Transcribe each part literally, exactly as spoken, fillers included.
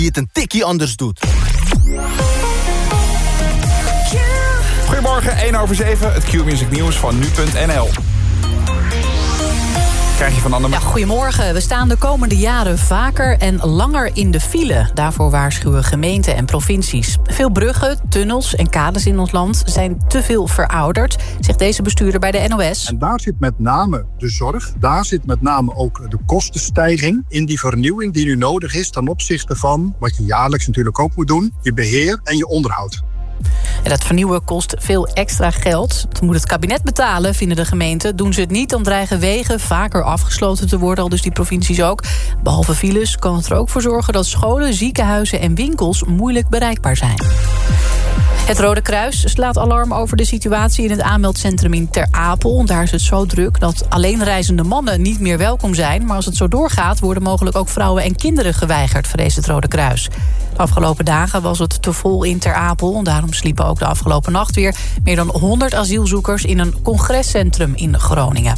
die het een tikkie anders doet. Goedemorgen, één over zeven, het Q-Music nieuws van nu punt n l. Krijg je van Anne... Ja, goedemorgen. We staan de komende jaren vaker en langer in de file. Daarvoor waarschuwen gemeenten en provincies. Veel bruggen, tunnels en kades in ons land zijn te veel verouderd, zegt deze bestuurder bij de N O S. En daar zit met name de zorg, daar zit met name ook de kostenstijging in die vernieuwing die nu nodig is ten opzichte van wat je jaarlijks natuurlijk ook moet doen, je beheer en je onderhoud. En dat vernieuwen kost veel extra geld. Dat moet het kabinet betalen, vinden de gemeenten. Doen ze het niet, dan dreigen wegen vaker afgesloten te worden, al dus die provincies ook. Behalve files kan het er ook voor zorgen dat scholen, ziekenhuizen en winkels moeilijk bereikbaar zijn. Het Rode Kruis slaat alarm over de situatie in het aanmeldcentrum in Ter Apel. Daar is het zo druk dat alleenreizende mannen niet meer welkom zijn. Maar als het zo doorgaat, worden mogelijk ook vrouwen en kinderen geweigerd, vreest het Rode Kruis. De afgelopen dagen was het te vol in Ter Apel. Daarom sliepen ook de afgelopen nacht weer meer dan honderd asielzoekers in een congrescentrum in Groningen.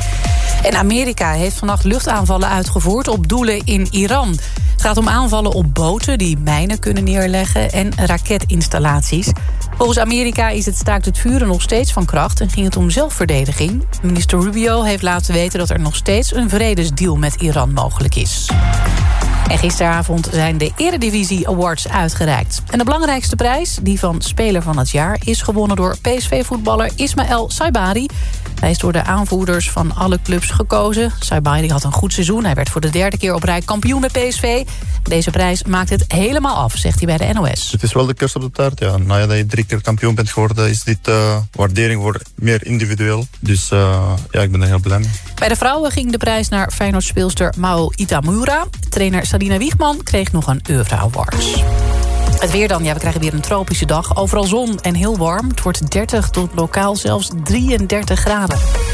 En Amerika heeft vannacht luchtaanvallen uitgevoerd op doelen in Iran. Het gaat om aanvallen op boten die mijnen kunnen neerleggen en raketinstallaties. Volgens Amerika is het staakt het vuren nog steeds van kracht en ging het om zelfverdediging. Minister Rubio heeft laten weten dat er nog steeds een vredesdeal met Iran mogelijk is. En gisteravond zijn de Eredivisie Awards uitgereikt. En de belangrijkste prijs, die van Speler van het Jaar, is gewonnen door P S V-voetballer Ismaël Saibari. Hij is door de aanvoerders van alle clubs gekozen. Saibari had een goed seizoen. Hij werd voor de derde keer op rij kampioen met P S V. Deze prijs maakt het helemaal af, zegt hij bij de N O S. Het is wel de kers op de taart, ja. Nadat je drie keer kampioen bent geworden, is dit uh, waardering voor meer individueel. Dus uh, ja, ik ben er heel blij mee. Bij de vrouwen ging de prijs naar Feyenoord-speelster Mao Itamura. Trainer Sarina Wiegman kreeg nog een Euro Award. Het weer dan, ja, we krijgen weer een tropische dag. Overal zon en heel warm. Het wordt dertig tot lokaal zelfs drieëndertig graden.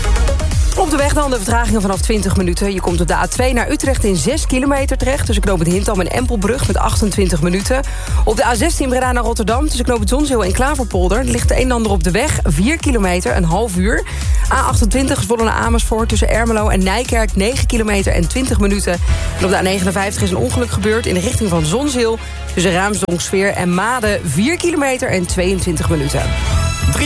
Op de weg dan de vertragingen vanaf twintig minuten. Je komt op de A twee naar Utrecht in zes kilometer terecht. Tussen knooppunt Hintham en Empelbrug met achtentwintig minuten. Op de A zestien Breda naar Rotterdam tussen knooppunt Zonzeel en Klaverpolder. Er ligt de een en ander op de weg, vier kilometer, een half uur. A achtentwintig Zwolle naar Amersfoort tussen Ermelo en Nijkerk, negen kilometer en twintig minuten. En op de A negenenvijftig is een ongeluk gebeurd in de richting van Zonzeel tussen Raamsdonksveer en Maden, vier kilometer en tweeëntwintig minuten.